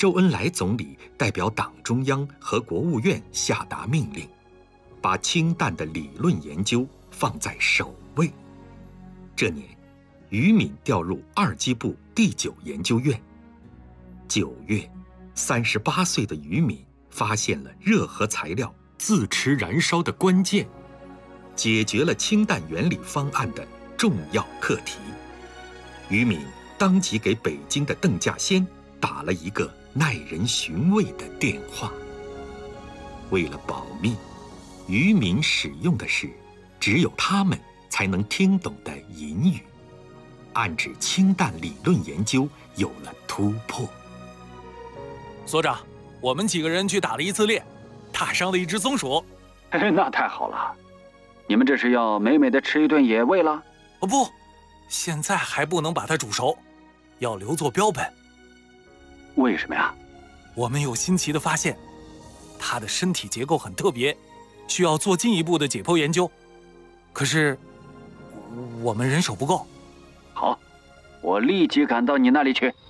周恩来总理代表党中央和国务院下达命令，把氢弹的理论研究放在首位。这年，于敏调入二机部第9研究院。9月，38岁的于敏发现了热核材料自持燃烧的关键，解决了氢弹原理方案的重要课题。于敏当即给北京的邓稼先打了一个耐人寻味的电话。为了保密，于敏使用的是只有他们才能听懂的隐语，暗指氢弹理论研究有了突破。 所长，我们几个人去打了一次猎，打伤了一只松鼠。 那太好了，你们这是要美美的吃一顿野味了？ 哦不，现在还不能把它煮熟，要留作标本。 为什么呀？ 我们有新奇的发现，它的身体结构很特别，需要做进一步的解剖研究。可是，我们人手不够。 好，我立即赶到你那里去。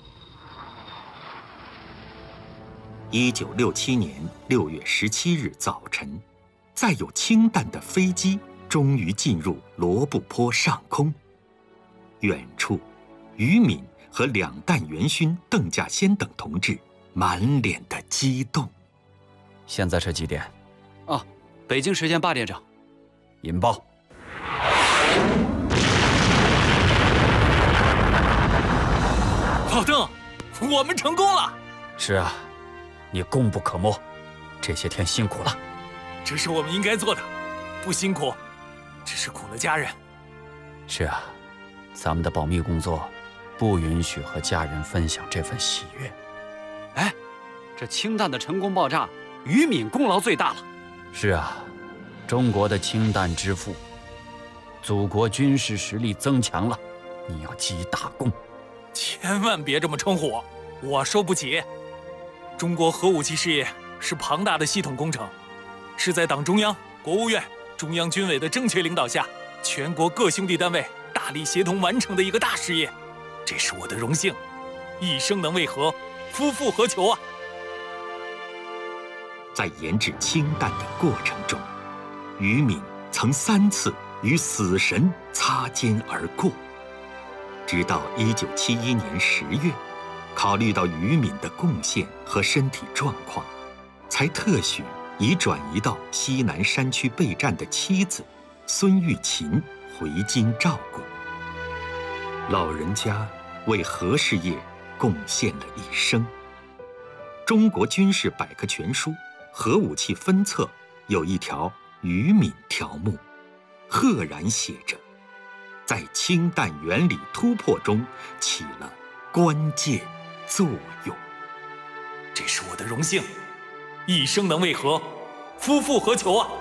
1967年6月17日早晨，载有氢弹的飞机终于进入罗布泊上空。远处，于敏和2弹元勋邓稼先等同志满脸的激动。 现在是几点？ 啊，北京时间8点整。 引爆。 老邓，我们成功了！ 是啊，你功不可没，这些天辛苦了。 这是我们应该做的，不辛苦，只是苦了家人。 是啊，咱们的保密工作不允许和家人分享这份喜悦。 哎，这氢弹的成功爆炸，于敏功劳最大了。 是啊，中国的氢弹之父，祖国军事实力增强了，你要记大功。 千万别这么称呼我受不起。中国核武器事业是庞大的系统工程，是在党中央、国务院、中央军委的正确领导下，全国各兄弟单位大力协同完成的一个大事业。这是我的荣幸，一生能为核，夫复何求啊！ 在研制氢弹的过程中，于敏曾3次与死神擦肩而过。直到1971年10月，考虑到于敏的贡献和身体状况，才特许已转移到西南山区备战的妻子孙玉琴回京照顾。老人家为核事业贡献了一生。中国军事百科全书核武器分册有一条于敏条目，赫然写着，在氢弹原理突破中起了关键作用。 这是我的荣幸，一生能为核，夫复何求啊！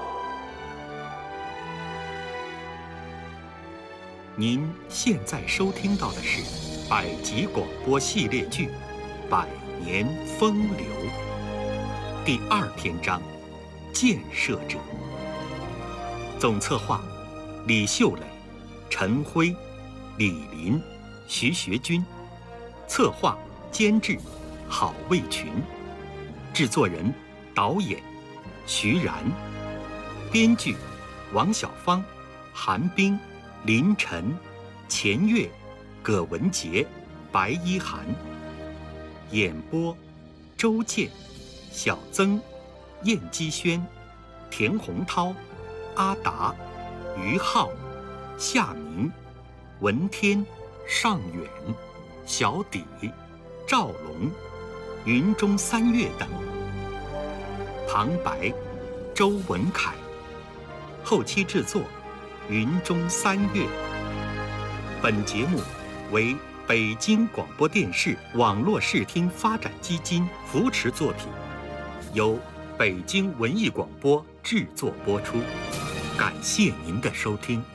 您现在收听到的是百集广播系列剧《百年风流》第2篇章《建设者》，总策划李秀磊、陈辉、李林、徐学军，策划监制郝卫群，制作人导演徐然，编剧王小芳、韩冰、林晨、钱月、葛文杰、白一涵，演播周健、小曾、燕基轩、田洪涛、阿达、于浩、夏明、文天、尚远、小底、赵龙、云中三月等。旁白周文凯，后期制作云中三月。本节目为北京广播电视网络视听发展基金扶持作品，由北京文艺广播制作播出。感谢您的收听。